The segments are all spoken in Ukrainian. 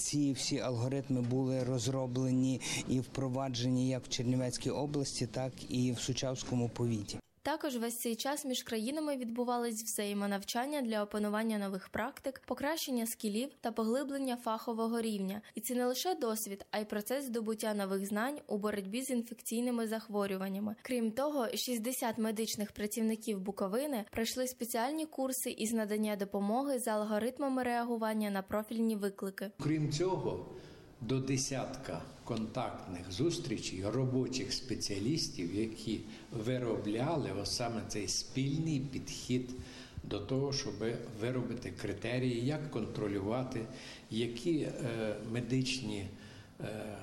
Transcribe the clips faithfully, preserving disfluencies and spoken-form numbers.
ці всі алгоритми були розроблені і впроваджені як в Чернівецькій області, так і в Сучавському повіті. Також весь цей час між країнами відбувались взаємонавчання для опанування нових практик, покращення скілів та поглиблення фахового рівня. І це не лише досвід, а й процес здобуття нових знань у боротьбі з інфекційними захворюваннями. Крім того, шістдесят медичних працівників Буковини пройшли спеціальні курси із надання допомоги за алгоритмами реагування на профільні виклики. Крім цього, до десятка контактних зустрічей робочих спеціалістів, які виробляли ось саме цей спільний підхід до того, щоб виробити критерії, як контролювати, які е, медичні е,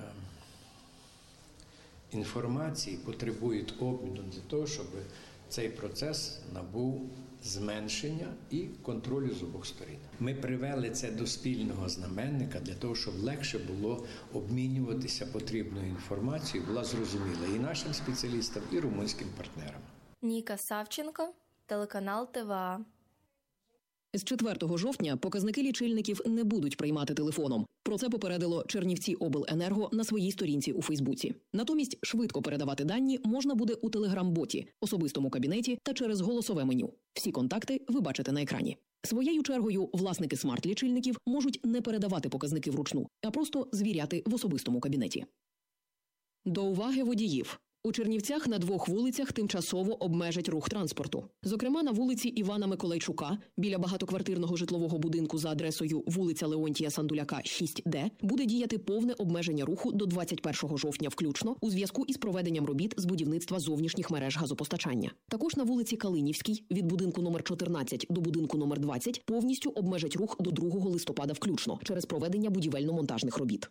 інформації потребують обміну для того, щоб цей процес набув зменшення і контролю з обох сторін. Ми привели це до спільного знаменника для того, щоб легше було обмінюватися потрібною інформацією, була зрозуміла і нашим спеціалістам, і румунським партнерам. Ніка Савченко, телеканал Т В А. З четвертого жовтня показники лічильників не будуть приймати телефоном. Про це попередило Чернівціобленерго на своїй сторінці у Фейсбуці. Натомість швидко передавати дані можна буде у телеграм-боті, особистому кабінеті та через голосове меню. Всі контакти ви бачите на екрані. Своєю чергою власники смарт-лічильників можуть не передавати показники вручну, а просто звіряти в особистому кабінеті. До уваги водіїв. У Чернівцях на двох вулицях тимчасово обмежать рух транспорту. Зокрема, на вулиці Івана Миколайчука, біля багатоквартирного житлового будинку за адресою вулиця Леонтія Сандуляка, шість Д, буде діяти повне обмеження руху до двадцять першого жовтня включно у зв'язку із проведенням робіт з будівництва зовнішніх мереж газопостачання. Також на вулиці Калинівській, від будинку номер чотирнадцять до будинку номер двадцять, повністю обмежать рух до другого листопада включно через проведення будівельно-монтажних робіт.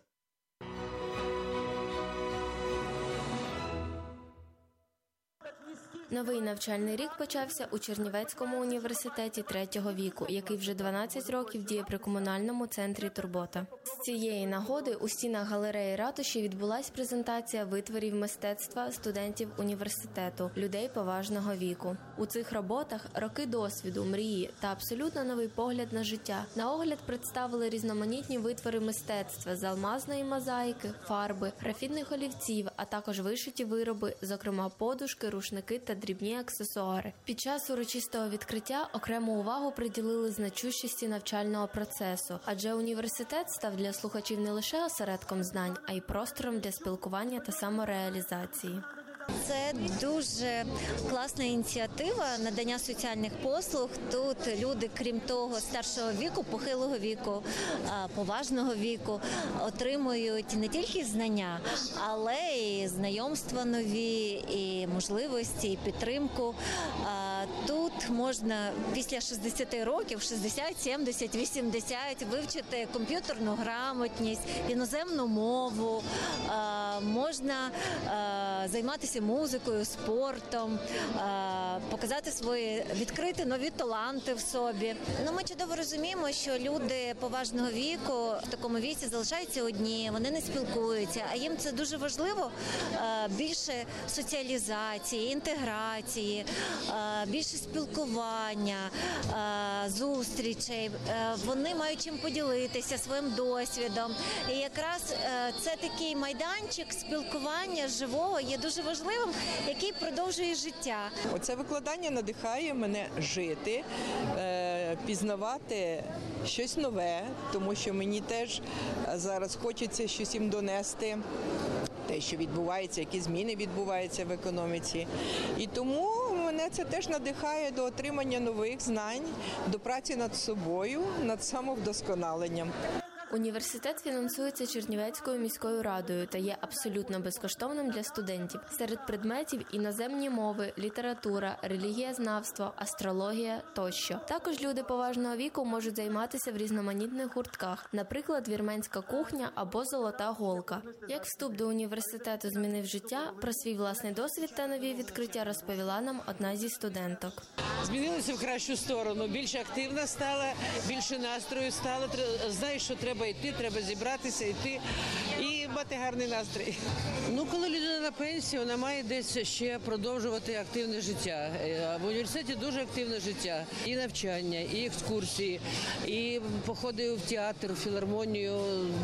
Новий навчальний рік почався у Чернівецькому університеті третього віку, який вже дванадцять років діє при комунальному центрі «Турбота». З цієї нагоди у стінах галереї ратуші відбулась презентація витворів мистецтва студентів університету, людей поважного віку. У цих роботах роки досвіду, мрії та абсолютно новий погляд на життя. На огляд представили різноманітні витвори мистецтва з алмазної мозаїки, фарби, графітних олівців, а також вишиті вироби, зокрема подушки, рушники та дрібні аксесуари. Під час урочистого відкриття окрему увагу приділили значущості навчального процесу, адже університет став для слухачів не лише осередком знань, а й простором для спілкування та самореалізації. Це дуже класна ініціатива надання соціальних послуг. Тут люди, крім того, старшого віку, похилого віку, поважного віку, отримують не тільки знання, але і знайомства нові, і можливості, і підтримку. Тут можна після шістдесяти років, шістдесят, сімдесят, вісімдесят, вивчити комп'ютерну грамотність, іноземну мову, можна займатися музикою, спортом, показати свої, відкрити нові таланти в собі. Ну, ми чудово розуміємо, що люди поважного віку в такому віці залишаються одні, вони не спілкуються, а їм це дуже важливо, більше соціалізації, інтеграції, більше спілкування, зустрічей. Вони мають чим поділитися своїм досвідом. І якраз це такий майданчик спілкування живого є дуже важливим, який продовжує життя. Оце викладання надихає мене жити, пізнавати щось нове, тому що мені теж зараз хочеться щось їм донести, те, що відбувається, які зміни відбуваються в економіці. І тому мене це теж надихає до отримання нових знань, до праці над собою, над самовдосконаленням. Університет фінансується Чернівецькою міською радою та є абсолютно безкоштовним для студентів. Серед предметів – іноземні мови, література, релігієзнавство, астрологія тощо. Також люди поважного віку можуть займатися в різноманітних гуртках, наприклад, вірменська кухня або золота голка. Як вступ до університету змінив життя, про свій власний досвід та нові відкриття розповіла нам одна зі студенток. Змінилася в кращу сторону, більш активна стала, більше настрою стало, знаєш, що треба йти, треба зібратися, йти і мати гарний настрій. Ну, коли людина на пенсії, вона має десь ще продовжувати активне життя. В університеті дуже активне життя. І навчання, і екскурсії, і походи в театр, в філармонію.